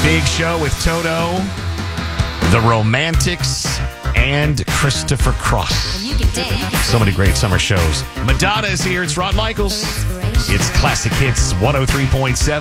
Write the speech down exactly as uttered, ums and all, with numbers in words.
Big Show with Toto, The Romantics, and Christopher Cross. So many great summer shows. Madonna is here. It's Rod Michaels. It's Classic Hits one oh three point seven.